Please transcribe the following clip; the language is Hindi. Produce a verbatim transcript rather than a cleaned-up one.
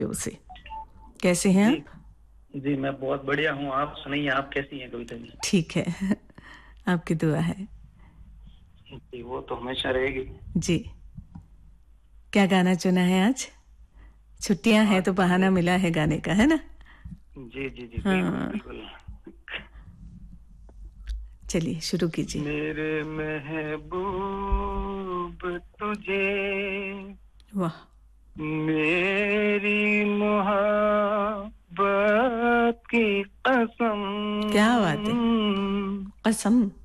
से। कैसे हैं जी आप? जी मैं बहुत बढ़िया हूँ। आप सुनाइए, आप कैसी हैं कविता जी? ठीक है। आपकी दुआ है। जी वो तो हमेशा रहेगी। जी, क्या गाना चुना है आज? छुट्टियां हैं आज तो तो बहाना मैं मिला है गाने का, है ना? जी जी जी बिल्कुल हाँ, बिल्कुल। चलिए शुरू कीजिए। मेरे महबूब तुझे वाह, मेरी मोहब्बत की कसम, क्या बात है! कसम।